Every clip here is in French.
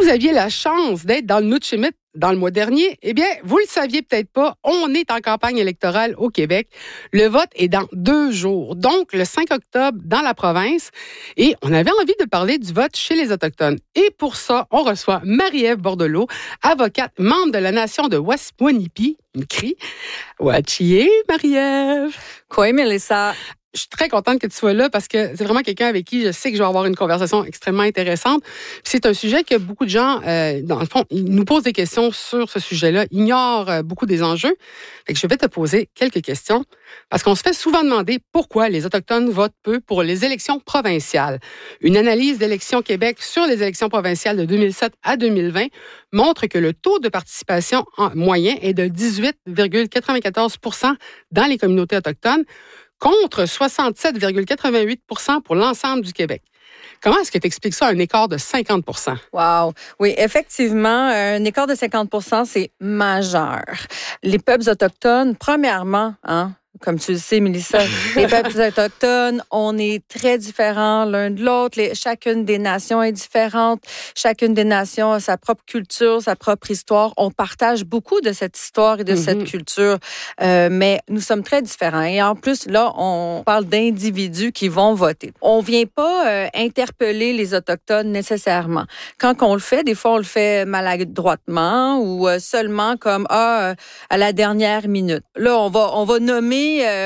aviez la chance d'être dans le Nutchimit dans le mois dernier, eh bien, vous le saviez peut-être pas, on est en campagne électorale au Québec. Le vote est dans 2 jours, donc le 5 octobre dans la province. Et on avait envie de parler du vote chez les Autochtones. Et pour ça, on reçoit Marie-Ève Bordelot, avocate, membre de la nation de Waswanipi, une crie. Wachie, Marie-Ève. Quoi, Mélissa? Je suis très contente que tu sois là parce que c'est vraiment quelqu'un avec qui je sais que je vais avoir une conversation extrêmement intéressante. Puis c'est un sujet que beaucoup de gens, dans le fond, ils nous posent des questions sur ce sujet-là, ignorent beaucoup des enjeux. Fait que je vais te poser quelques questions parce qu'on se fait souvent demander pourquoi les Autochtones votent peu pour les élections provinciales. Une analyse d'Élections Québec sur les élections provinciales de 2007 à 2020 montre que le taux de participation moyen est de 18,94 % dans les communautés autochtones, contre 67,88 % pour l'ensemble du Québec. Comment est-ce que tu expliques ça, un écart de 50 %? Wow. Oui, effectivement, un écart de 50 %, c'est majeur. Les peuples autochtones, premièrement, comme tu le sais, Mélissa, les peuples autochtones, on est très différents l'un de l'autre. Chacune des nations est différente. Chacune des nations a sa propre culture, sa propre histoire. On partage beaucoup de cette histoire et de cette culture, mais nous sommes très différents. Et en plus, là, on parle d'individus qui vont voter. On vient pas interpeller les Autochtones nécessairement. Quand on le fait, des fois, on le fait maladroitement ou seulement comme à la dernière minute. Là, on va nommer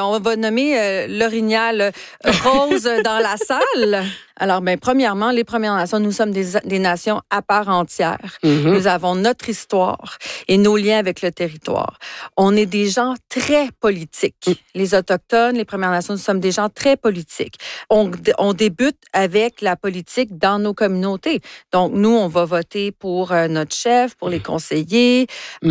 l'orignal rose dans la salle. Alors, premièrement, les Premières Nations, nous sommes des nations à part entière. Nous avons notre histoire et nos liens avec le territoire. On est des gens très politiques. Les Autochtones, les Premières Nations, nous sommes des gens très politiques. On débute avec la politique dans nos communautés. Donc, nous, on va voter pour notre chef, pour les conseillers.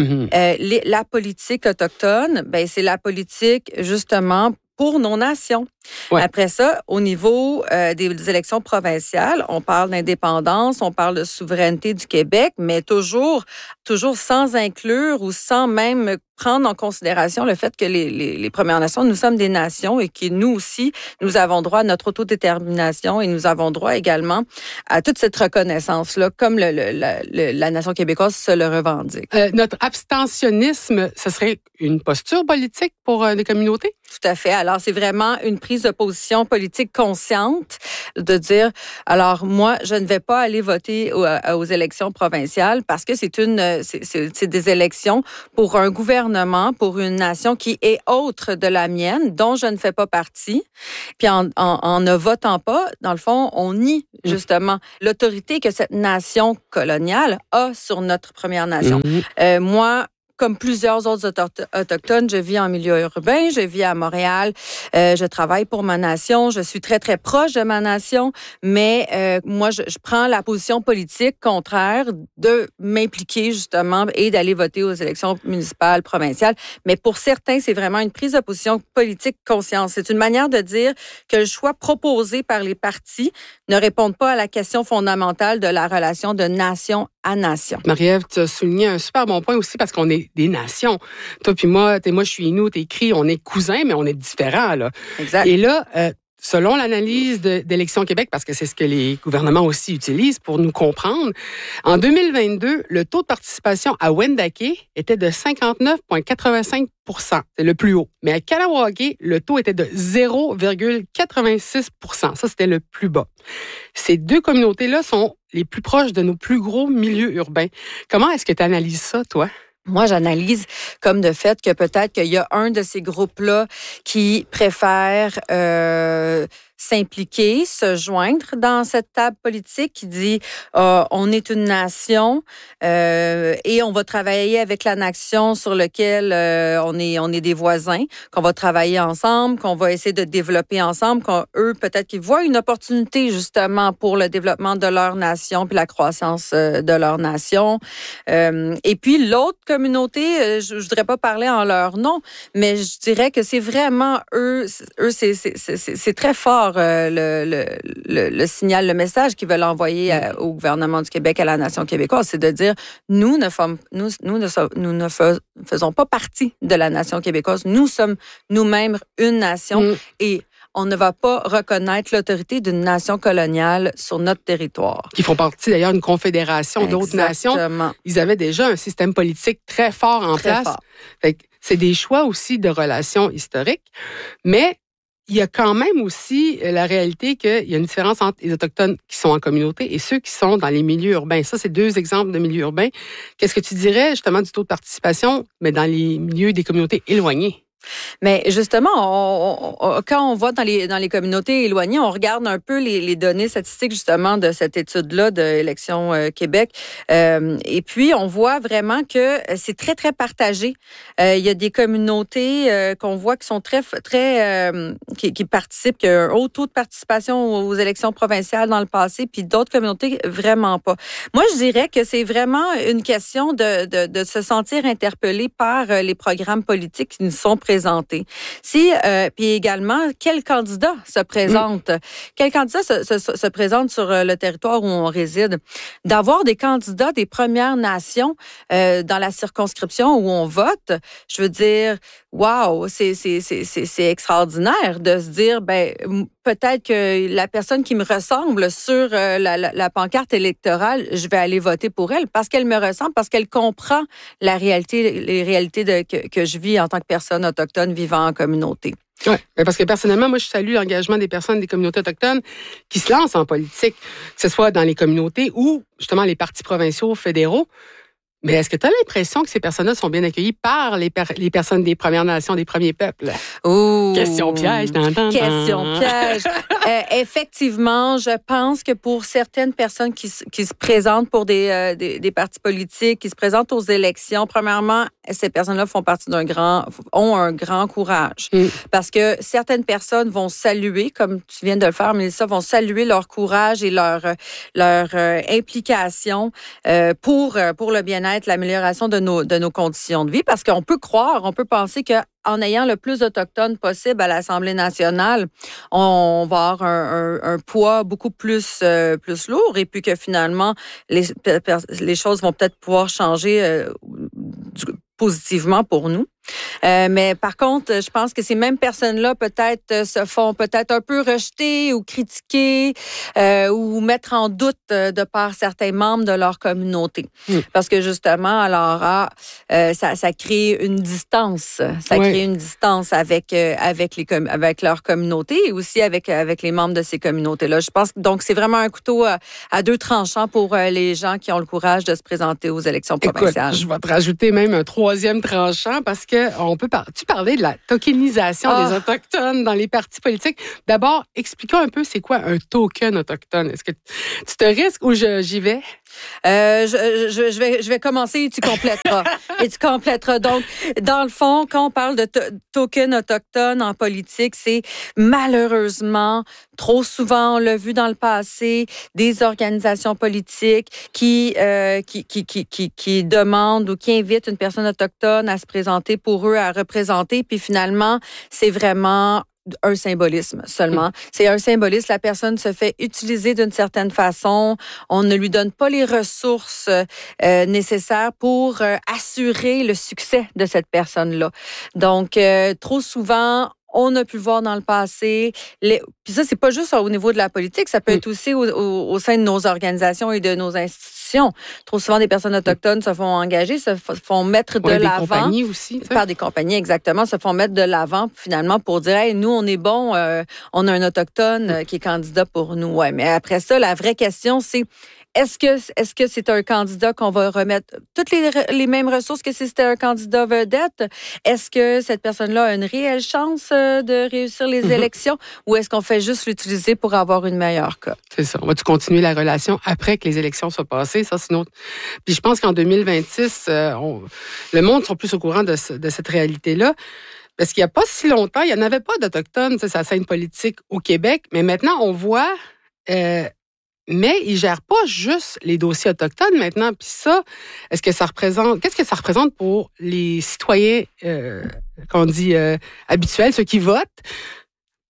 La politique autochtone, c'est la politique, justement, pour nos nations. Ouais. Après ça, au niveau des élections provinciales, on parle d'indépendance, on parle de souveraineté du Québec, mais toujours sans inclure ou sans même prendre en considération le fait que les Premières Nations, nous sommes des nations et que nous aussi, nous avons droit à notre autodétermination et nous avons droit également à toute cette reconnaissance-là, comme la nation québécoise se le revendique. Notre abstentionnisme, ce serait une posture politique pour les communautés? Tout à fait. Alors, c'est vraiment une prise de position politique consciente de dire, alors moi, je ne vais pas aller voter aux élections provinciales parce que c'est des élections pour un gouvernement, pour une nation qui est autre de la mienne, dont je ne fais pas partie. Puis en ne votant pas, dans le fond, on nie justement l'autorité que cette nation coloniale a sur notre Première Nation. Moi, comme plusieurs autres autochtones, je vis en milieu urbain, je vis à Montréal, je travaille pour ma nation, je suis très, très proche de ma nation, mais moi, je prends la position politique contraire de m'impliquer justement et d'aller voter aux élections municipales, provinciales. Mais pour certains, c'est vraiment une prise de position politique consciente. C'est une manière de dire que le choix proposé par les partis ne répond pas à la question fondamentale de la relation de nation à nation. Marie-Ève, tu as souligné un super bon point aussi parce qu'on est des nations. Toi puis moi, je suis Inuit, t'es Cri, on est cousins, mais on est différents, là. Exact. Et là, selon l'analyse d'Élections Québec, parce que c'est ce que les gouvernements aussi utilisent pour nous comprendre, en 2022, le taux de participation à Wendake était de 59,85 %. C'est le plus haut. Mais à Kahnawake, le taux était de 0,86 %. Ça, c'était le plus bas. Ces deux communautés-là sont les plus proches de nos plus gros milieux urbains. Comment est-ce que tu analyses ça, toi? Moi, j'analyse comme de fait que peut-être qu'il y a un de ces groupes-là qui préfère s'impliquer, se joindre dans cette table politique qui dit on est une nation et on va travailler avec la nation sur laquelle on est des voisins, qu'on va travailler ensemble, qu'on va essayer de développer ensemble, qu'eux peut-être qu'ils voient une opportunité justement pour le développement de leur nation puis la croissance de leur nation. Et puis l'autre communauté, je voudrais pas parler en leur nom, mais je dirais que c'est vraiment eux c'est très fort le signal, le message qu'ils veulent envoyer au gouvernement du Québec, à la nation québécoise, c'est de dire nous ne faisons pas partie de la nation québécoise. Nous sommes nous-mêmes une nation et on ne va pas reconnaître l'autorité d'une nation coloniale sur notre territoire. Qui font partie d'ailleurs d'une confédération d'autres nations. Ils avaient déjà un système politique très fort en place. Fort. Fait que c'est des choix aussi de relations historiques, mais il y a quand même aussi la réalité qu'il y a une différence entre les Autochtones qui sont en communauté et ceux qui sont dans les milieux urbains. Ça, c'est 2 exemples de milieux urbains. Qu'est-ce que tu dirais justement du taux de participation, mais dans les milieux des communautés éloignées? Mais justement, quand on va dans les communautés éloignées, on regarde un peu les données statistiques justement de cette étude-là de Élections Québec. Et puis, on voit vraiment que c'est très, très partagé. Il y a des communautés qu'on voit qui sont très qui participent, qui ont un haut taux de participation aux élections provinciales dans le passé, puis d'autres communautés, vraiment pas. Moi, je dirais que c'est vraiment une question de se sentir interpellé par les programmes politiques qui nous sont présentés. Puis également, quel candidat se présente? Quel candidat se présente sur le territoire où on réside? D'avoir des candidats des Premières Nations dans la circonscription où on vote, je veux dire, wow, c'est extraordinaire de se dire, peut-être que la personne qui me ressemble sur la pancarte électorale, je vais aller voter pour elle parce qu'elle me ressemble, parce qu'elle comprend les réalités que je vis en tant que personne autochtone vivant en communauté. Oui, parce que personnellement, moi, je salue l'engagement des personnes des communautés autochtones qui se lancent en politique, que ce soit dans les communautés ou justement les partis provinciaux, fédéraux. Mais est-ce que tu as l'impression que ces personnes-là sont bien accueillies par les personnes des Premières Nations, des premiers peuples? Ouh. Question piège. Question piège. Effectivement, je pense que pour certaines personnes qui se présentent pour des partis politiques, qui se présentent aux élections, premièrement, ces personnes-là ont un grand courage. Parce que certaines personnes vont saluer, comme tu viens de le faire, Mélissa, vont saluer leur courage et leur implication pour le bien-être, l'amélioration de nos conditions de vie, parce qu'on peut penser qu'en ayant le plus d'Autochtones possible à l'Assemblée nationale, on va avoir un poids beaucoup plus lourd et puis que finalement, les choses vont peut-être pouvoir changer positivement pour nous. Mais par contre, je pense que ces mêmes personnes-là peut-être se font peut-être un peu rejeter ou critiquer ou mettre en doute de par certains membres de leur communauté. Parce que justement, alors ça crée une distance. Ça crée une distance avec leur communauté et aussi avec les membres de ces communautés-là. Je pense donc c'est vraiment un couteau à 2 tranchants pour les gens qui ont le courage de se présenter aux élections provinciales. Écoute, je vais te rajouter même un 3e tranchant parce que tu parlais de la tokenisation des Autochtones dans les partis politiques. D'abord, expliquons un peu c'est quoi un token autochtone. Est-ce que tu te risques ou j'y vais? Je vais commencer et tu compléteras. Donc, dans le fond, quand on parle de token autochtone en politique, c'est malheureusement, trop souvent, on l'a vu dans le passé, des organisations politiques qui demandent ou qui invitent une personne autochtone à se présenter pour eux, à représenter, puis finalement, c'est vraiment un symbolisme seulement. C'est un symbolisme. La personne se fait utiliser d'une certaine façon. On ne lui donne pas les ressources nécessaires pour assurer le succès de cette personne-là. Donc, trop souvent, on a pu le voir dans le passé. Puis ça, c'est pas juste au niveau de la politique, ça peut être aussi au sein de nos organisations et de nos institutions. Trop souvent, des personnes autochtones se font engager, se font mettre de l'avant. Par des compagnies aussi. Par des compagnies, exactement, se font mettre de l'avant finalement pour dire, hey, nous, on est bon, on a un autochtone qui est candidat pour nous. Ouais, mais après ça, la vraie question, c'est est-ce que c'est un candidat qu'on va remettre toutes les mêmes ressources que si c'était un candidat vedette? Est-ce que cette personne-là a une réelle chance de réussir les élections ou est-ce qu'on fait juste l'utiliser pour avoir une meilleure cote? C'est ça. On va-tu continuer la relation après que les élections soient passées? Ça, sinon. Puis je pense qu'en 2026, le monde sera plus au courant de cette réalité-là. Parce qu'il n'y a pas si longtemps, il n'y en avait pas d'Autochtones, sur la scène politique au Québec. Mais maintenant, on voit... mais ils gèrent pas juste les dossiers autochtones maintenant. Puis ça, qu'est-ce que ça représente pour les citoyens, qu'on dit habituels, ceux qui votent,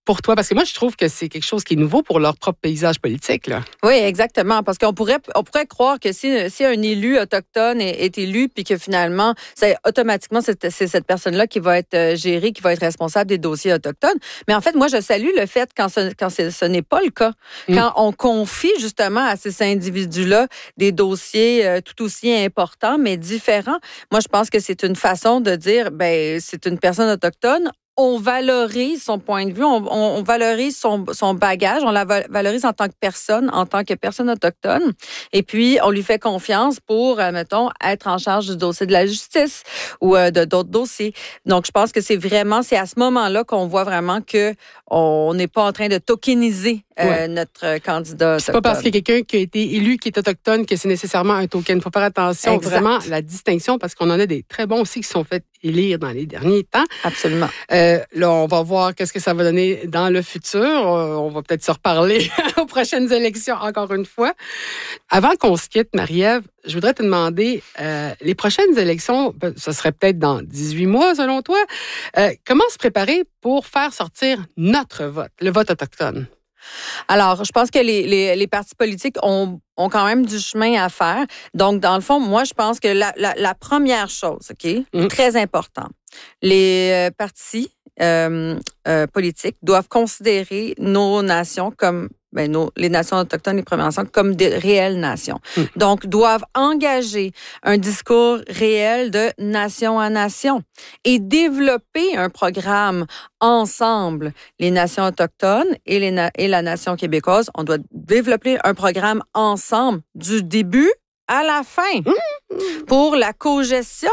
pour toi? Parce que moi, je trouve que c'est quelque chose qui est nouveau pour leur propre paysage politique, là. Oui, exactement. Parce qu'on pourrait croire que si un élu autochtone est élu, puis que finalement, automatiquement, c'est cette personne-là qui va être gérée, qui va être responsable des dossiers autochtones. Mais en fait, moi, je salue le fait quand ce n'est pas le cas. Quand on confie justement à ces individus-là des dossiers tout aussi importants, mais différents. Moi, je pense que c'est une façon de dire, c'est une personne autochtone. On valorise son point de vue, on valorise son bagage, on la valorise en tant que personne autochtone. Et puis, on lui fait confiance pour, mettons, être en charge du dossier de la justice ou de d'autres dossiers. Donc, je pense que c'est à ce moment-là qu'on voit vraiment que on n'est pas en train de tokeniser notre candidat autochtone. C'est pas parce qu'il y a quelqu'un qui a été élu qui est autochtone que c'est nécessairement un token. Il faut faire attention vraiment à la distinction parce qu'on en a des très bons aussi qui se sont fait élire dans les derniers temps. Absolument. Là, on va voir qu'est-ce que ça va donner dans le futur. On va peut-être se reparler aux prochaines élections encore une fois. Avant qu'on se quitte, Marie-Ève, je voudrais te demander, les prochaines élections, ce serait peut-être dans 18 mois selon toi, comment se préparer pour faire sortir notre vote, le vote autochtone? Alors, je pense que les partis politiques ont quand même du chemin à faire. Donc, dans le fond, moi, je pense que la première chose, très important, les partis politiques doivent considérer nos nations comme les nations autochtones, les Premières Nations, comme des réelles nations. Donc, doivent engager un discours réel de nation à nation et développer un programme ensemble, les nations autochtones et la nation québécoise. On doit développer un programme ensemble du début à la fin pour la cogestion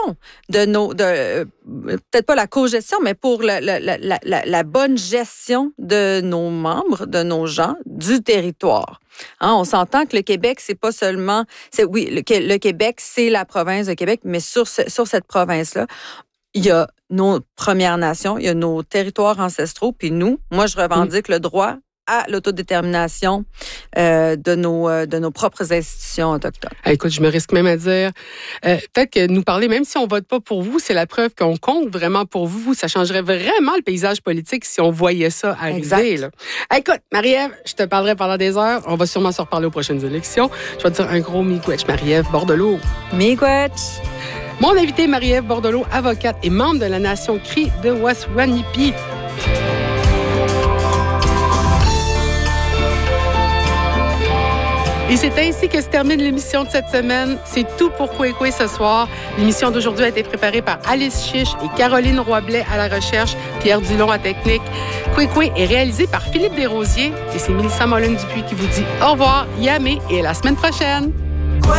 peut-être pas la cogestion, mais pour la bonne gestion de nos membres, de nos gens, du territoire. On s'entend que le Québec, c'est pas seulement... le Québec, c'est la province de Québec, mais sur cette province-là, il y a nos Premières Nations, il y a nos territoires ancestraux, puis moi, je revendique le droit à l'autodétermination de nos propres institutions autochtones. Écoute, je me risque même à dire, peut-être que nous parler, même si on vote pas pour vous, c'est la preuve qu'on compte vraiment pour vous. Ça changerait vraiment le paysage politique si on voyait ça arriver. Là. Écoute, Marie-Ève, je te parlerai pendant des heures. On va sûrement se reparler aux prochaines élections. Je vais te dire un gros miigwech, Marie-Ève Bordelot. Miigwech! Mon invité, Marie-Ève Bordelot, avocate et membre de la Nation Cri de Waswanipi. Et c'est ainsi que se termine l'émission de cette semaine. C'est tout pour Kwekwe ce soir. L'émission d'aujourd'hui a été préparée par Alice Chiche et Caroline Roy-Blais à la recherche, Pierre Dulon à technique. Kwekwe est réalisé par Philippe Desrosiers et c'est Mélissa Molin-Dupuis qui vous dit au revoir, yamé et à la semaine prochaine.